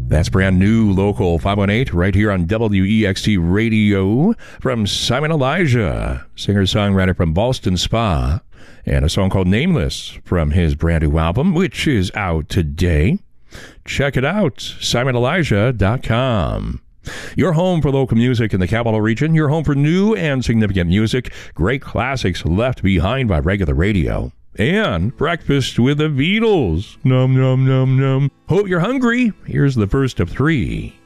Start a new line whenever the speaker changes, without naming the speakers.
That's brand new, local 518 right here on WEXT Radio from Simon Elijah, singer-songwriter from Ballston Spa, and a song called Nameless from his brand new album, which is out today. Check it out, simonelijah.com. Your home for local music in the capital region, your home for new and significant music, great classics left behind by regular radio. And breakfast with the Beatles. Num, num, num, num. Hope you're hungry. Here's the first of 3.